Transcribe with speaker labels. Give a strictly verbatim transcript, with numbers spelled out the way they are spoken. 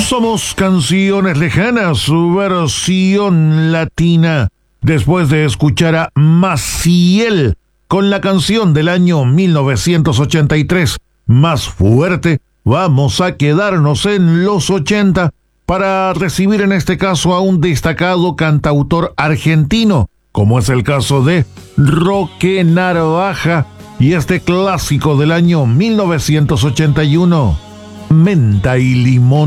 Speaker 1: Somos Canciones Lejanas, su versión latina. Después de escuchar a Maciel con la canción del año mil novecientos ochenta y tres, Más Fuerte, vamos a quedarnos en los ochenta para recibir en este caso a un destacado cantautor argentino, como es el caso de Roque Narvaja, y este clásico del año mil novecientos ochenta y uno, Menta y Limón.